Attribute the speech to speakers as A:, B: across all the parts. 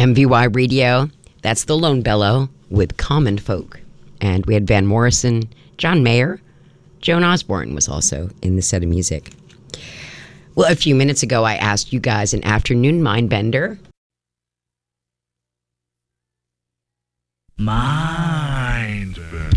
A: MVY Radio. That's the Lone Bellow with Common Folk. And we had Van Morrison, John Mayer. Joan Osborne was also in the set of music. Well, a few minutes ago, I asked you guys an afternoon mind bender.
B: Mind bender.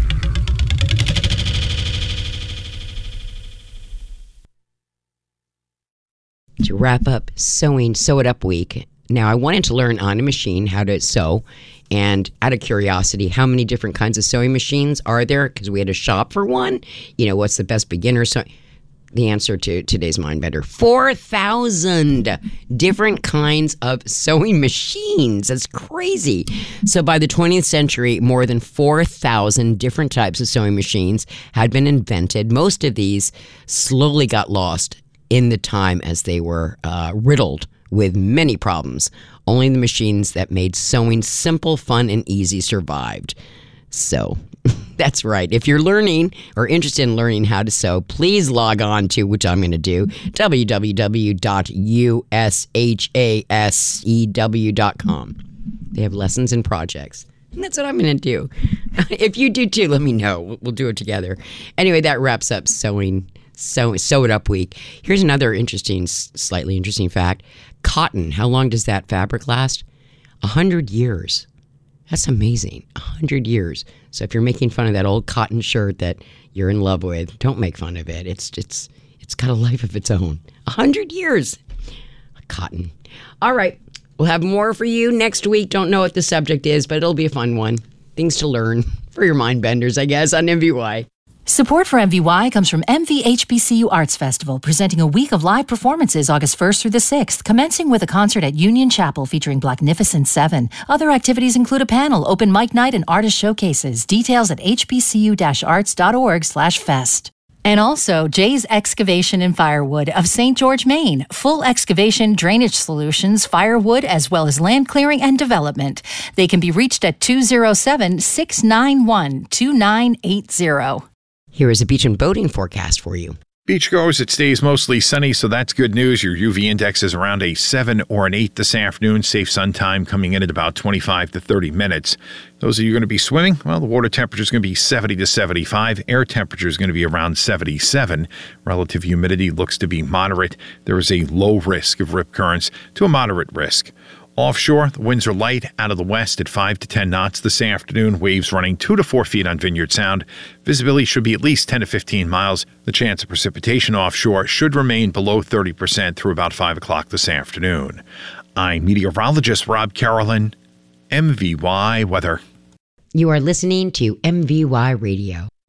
A: To wrap up sewing Sew It Up week. Now, I wanted to learn on a machine how to sew. And out of curiosity, how many different kinds of sewing machines are there? Because we had to shop for one. You know, what's the best beginner sewing? The answer to today's Mind Bender, 4,000 different kinds of sewing machines. That's crazy. So by the 20th century, more than 4,000 different types of sewing machines had been invented. Most of these slowly got lost in the time as they were riddled with many problems. Only the machines that made sewing simple, fun, and easy survived. So that's right. If you're learning or interested in learning how to sew, please log on to, which I'm going to do, www.ushasew.com. They have lessons and projects. And that's what I'm going to do. If you do too, let me know. We'll do it together. Anyway, that wraps up Sew It Up week. Here's another slightly interesting fact. Cotton, how long does that fabric last? 100 years. That's amazing. 100 years. So if you're making fun of that old cotton shirt that you're in love with, don't make fun of it. It's got a life of its own. 100 years. Cotton. All right. We'll have more for you next week. Don't know what the subject is, but it'll be a fun one. Things to learn for your mind benders, I guess, on MVY.
C: Support for MVY comes from MVHBCU Arts Festival, presenting a week of live performances August 1st through the 6th, commencing with a concert at Union Chapel featuring Blacknificent 7. Other activities include a panel, open mic night, and artist showcases. Details at hbcu-arts.org/fest. And also, Jay's Excavation and Firewood of St. George, Maine. Full excavation, drainage solutions, firewood, as well as land clearing and development. They can be reached at 207-691-2980.
A: Here is a beach and boating forecast for you.
B: Beachgoers, it stays mostly sunny, so that's good news. Your UV index is around a 7 or an 8 this afternoon. Safe sun time coming in at about 25 to 30 minutes. Those of you going to be swimming, well, the water temperature is going to be 70 to 75. Air temperature is going to be around 77. Relative humidity looks to be moderate. There is a low risk of rip currents to a moderate risk. Offshore, the winds are light out of the west at 5 to 10 knots this afternoon. Waves running 2 to 4 feet on Vineyard Sound. Visibility should be at least 10 to 15 miles. The chance of precipitation offshore should remain below 30% through about 5 o'clock this afternoon. I'm meteorologist Rob Carolyn, MVY Weather.
A: You are listening to MVY Radio.